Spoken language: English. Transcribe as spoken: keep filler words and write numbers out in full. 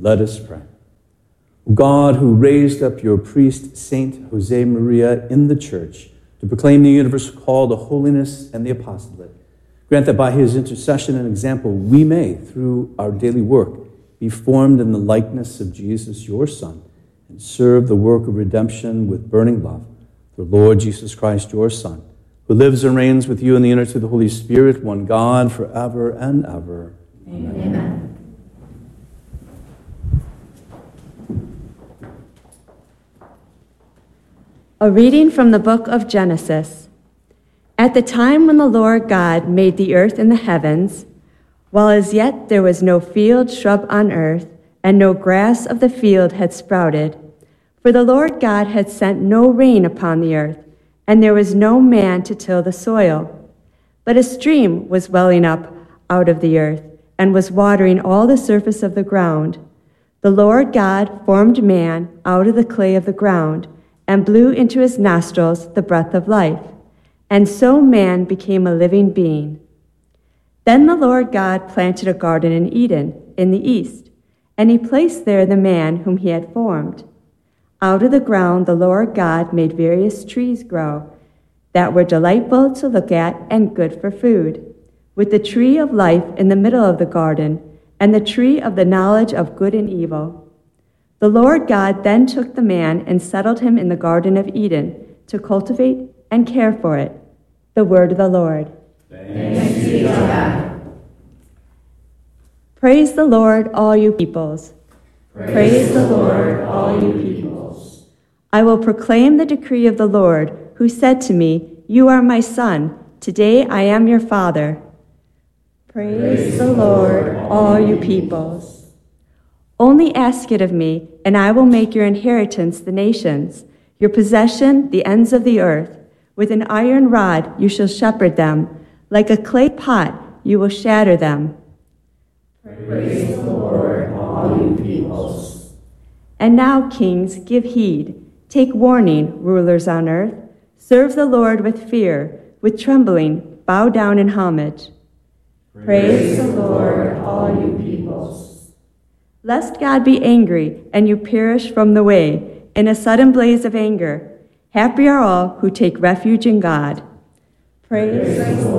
Let us pray. God, who raised up your priest, Saint Jose Maria, in the church to proclaim the universal call to holiness and the apostolate, grant that by his intercession and example we may, through our daily work, be formed in the likeness of Jesus, your Son, and serve the work of redemption with burning love. Through Lord Jesus Christ, your Son, who lives and reigns with you in the unity of the Holy Spirit, one God, forever and ever. Amen. Amen. A reading from the book of Genesis. At the time when the Lord God made the earth and the heavens, while as yet there was no field, shrub on earth, and no grass of the field had sprouted, for the Lord God had sent no rain upon the earth, and there was no man to till the soil. But a stream was welling up out of the earth, and was watering all the surface of the ground. The Lord God formed man out of the clay of the ground, and blew into his nostrils the breath of life, and so man became a living being. Then the Lord God planted a garden in Eden, in the east, and he placed there the man whom he had formed. Out of the ground the Lord God made various trees grow, that were delightful to look at and good for food, with the tree of life in the middle of the garden, and the tree of the knowledge of good and evil. The Lord God then took the man and settled him in the Garden of Eden to cultivate and care for it. The word of the Lord. Thanks be to God. Praise the Lord, all you peoples. Praise, Praise the Lord, all you peoples. I will proclaim the decree of the Lord, who said to me, "You are my son. Today I am your father." Praise, Praise the Lord, all you peoples. Only ask it of me, and I will make your inheritance the nations, your possession the ends of the earth. With an iron rod you shall shepherd them. Like a clay pot you will shatter them. Praise the Lord, all you peoples. And now, kings, give heed. Take warning, rulers on earth. Serve the Lord with fear, with trembling, bow down in homage. Praise the Lord, all you peoples. Lest God be angry, and you perish from the way, in a sudden blaze of anger. Happy are all who take refuge in God. Praise, Praise the